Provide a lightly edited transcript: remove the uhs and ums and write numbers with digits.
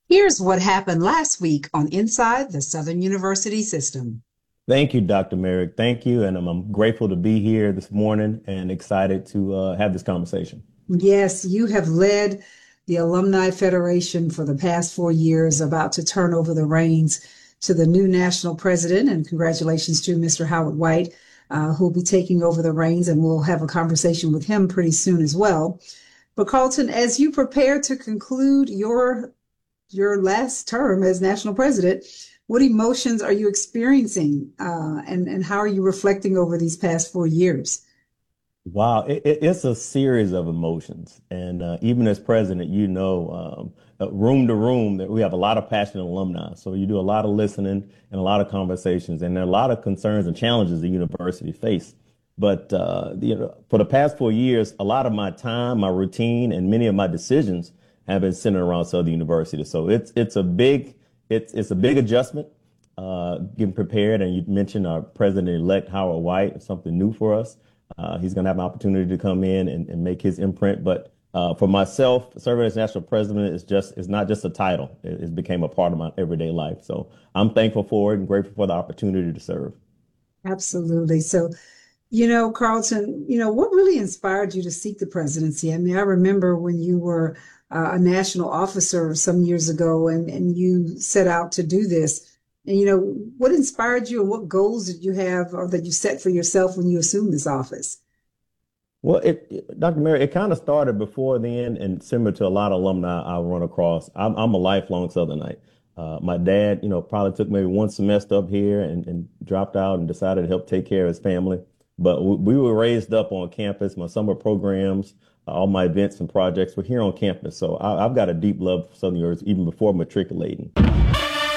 Here's what happened last week on Inside the Southern University System. Thank you, Dr. Merrick. Thank you. And I'm grateful to be here this morning and excited to have this conversation. Yes, you have led the Alumni Federation for the past 4 years, about to turn over the reins to the new national president. And congratulations to Mr. Howard White, who'll be taking over the reins, and we'll have a conversation with him pretty soon as well. But Carlton, as you prepare to conclude your last term as national president, what emotions are you experiencing, and how are you reflecting over these past 4 years? Wow, it's a series of emotions. And even as president, room to room, that we have a lot of passionate alumni. So you do a lot of listening and a lot of conversations, and there are a lot of concerns and challenges the university face. But for the past 4 years, a lot of my time, my routine, and many of my decisions have been centered around Southern University. So it's a big adjustment, getting prepared. And you mentioned our president-elect Howard White, something new for us. He's going to have an opportunity to come in and make his imprint. But for myself, serving as national president is not just a title. It became a part of my everyday life. So I'm thankful for it and grateful for the opportunity to serve. Absolutely. So, Carlton, what really inspired you to seek the presidency? I mean, I remember when you were a national officer some years ago, and you set out to do this. And, what inspired you, and what goals did you have or that you set for yourself when you assumed this office? Well, Dr. Mary, it kind of started before then, and similar to a lot of alumni I run across. I'm a lifelong Southernite. My dad, probably took maybe one semester up here and dropped out and decided to help take care of his family. But we were raised up on campus. My summer programs, all my events and projects were here on campus. So I've got a deep love for Southern University even before matriculating.